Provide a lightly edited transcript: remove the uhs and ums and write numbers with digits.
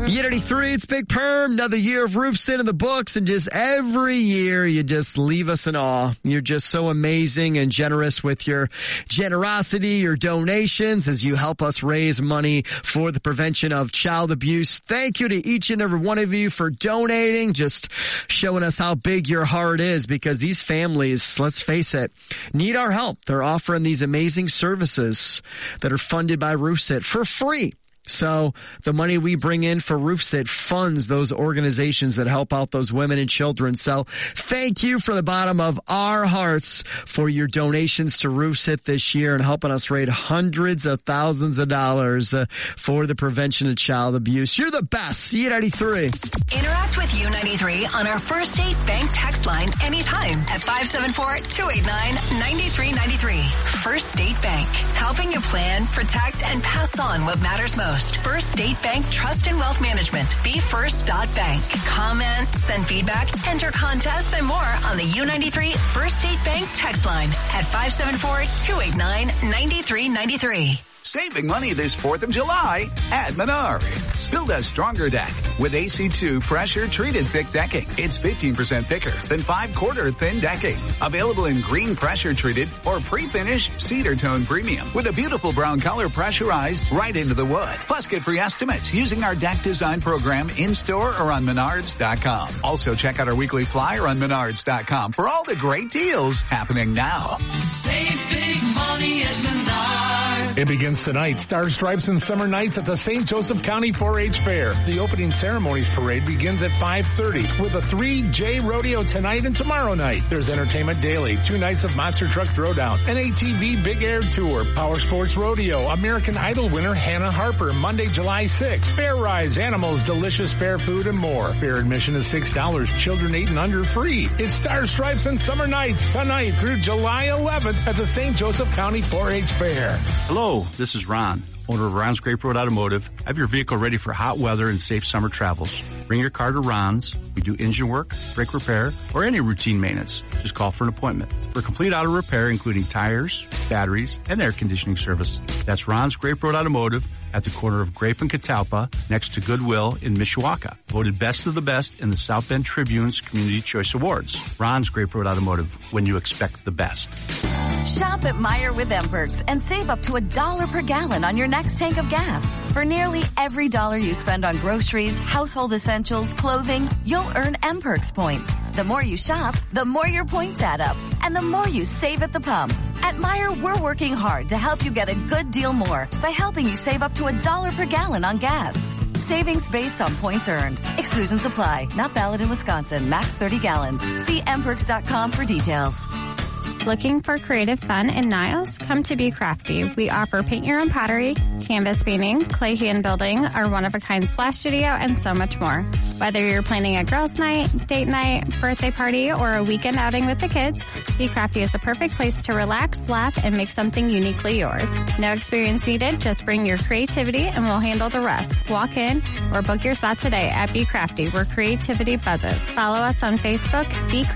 Unity 3, it's Big Perm. Another year of Roofsit in the books, and just every year you just leave us in awe. You're just so amazing and generous with your generosity, your donations, as you help us raise money for the prevention of child abuse. Thank you to each and every one of you for donating, just showing us how big your heart is, because these families, let's face it, need our help. They're offering these amazing services that are funded by Roofsit for free. So the money we bring in for Roofsit funds those organizations that help out those women and children. So thank you from the bottom of our hearts for your donations to Roofsit this year and helping us raise hundreds of thousands of dollars for the prevention of child abuse. You're the best. See you at 93. Interact with U93 on our First State Bank text line anytime at 574-289-9393. First State Bank, helping you plan, protect, and pass on what matters most. First State Bank Trust and Wealth Management. BeFirst.bank. Comment, send feedback, enter contests, and more on the U93 First State Bank text line at 574-289-9393. Saving money this 4th of July at Menards. Build a stronger deck with AC2 pressure-treated thick decking. It's 15% thicker than 5/4 thin decking. Available in green pressure-treated or pre-finished cedar tone premium with a beautiful brown color pressurized right into the wood. Plus, get free estimates using our deck design program in-store or on Menards.com. Also, check out our weekly flyer on Menards.com for all the great deals happening now. Save big money at Menards. It begins tonight, Star Stripes and Summer Nights at the St. Joseph County 4-H Fair. The opening ceremonies parade begins at 5:30 with a 3J rodeo tonight and tomorrow night. There's entertainment daily, 2 nights of monster truck throwdown, an ATV Big Air Tour, Power Sports Rodeo, American Idol winner Hannah Harper, Monday, July 6th, fair rides, animals, delicious fair food, and more. Fair admission is $6, children 8 and under free. It's Star Stripes and Summer Nights tonight through July 11th at the St. Joseph County 4-H Fair. Hello, this is Ron, owner of Ron's Grape Road Automotive. Have your vehicle ready for hot weather and safe summer travels. Bring your car to Ron's. We do engine work, brake repair, or any routine maintenance. Just call for an appointment. For complete auto repair, including tires, batteries, and air conditioning service. That's Ron's Grape Road Automotive at the corner of Grape and Catalpa, next to Goodwill in Mishawaka. Voted best of the best in the South Bend Tribune's Community Choice Awards. Ron's Grape Road Automotive, when you expect the best. Shop at Meijer with M-Perks and save up to $1 per gallon on your next tank of gas. For nearly every dollar you spend on groceries, household essentials, clothing, you'll earn M-Perks points. The more you shop, the more your points add up, and the more you save at the pump. At Meijer, we're working hard to help you get a good deal more by helping you save up to $1 per gallon on gas. Savings based on points earned. Exclusions apply. Not valid in Wisconsin. Max 30 gallons. See mperks.com for details. Looking for creative fun in Niles? Come to Be Crafty. We offer paint your own pottery, canvas painting, clay hand building, our one-of-a-kind splash studio, and so much more. Whether you're planning a girls' night, date night, birthday party, or a weekend outing with the kids, Be Crafty is the perfect place to relax, laugh, and make something uniquely yours. No experience needed, just bring your creativity and we'll handle the rest. Walk in or book your spot today at Be Crafty, where creativity buzzes. Follow us on Facebook, Be